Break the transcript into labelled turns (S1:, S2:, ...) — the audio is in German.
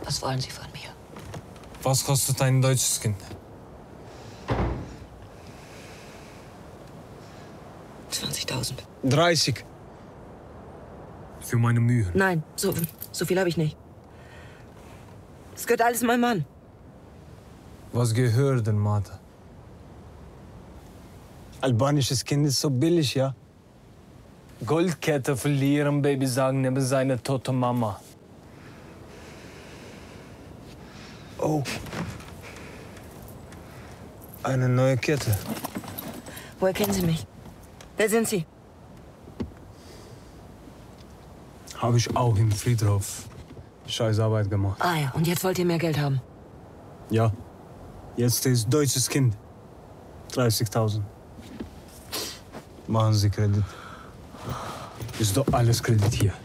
S1: Was wollen Sie von mir?
S2: Was kostet ein deutsches Kind?
S1: 20.000.
S3: 30.
S2: Für meine Mühe.
S1: Nein, so viel habe ich nicht. Es gehört alles meinem Mann.
S2: Was gehört denn, Mata?
S3: Albanisches Kind ist so billig, ja?
S2: Goldkette verlieren, Baby sagen, neben seine tote Mama.
S3: Oh. Eine neue Kette.
S1: Woher kennen Sie mich? Wer sind Sie?
S3: Habe ich auch im Friedhof scheiß Arbeit gemacht.
S1: Ah ja, und jetzt wollt ihr mehr Geld haben?
S3: Ja. Jetzt ist deutsches Kind. 30.000. Machen Sie Kredit. Ist doch alles Kredit hier.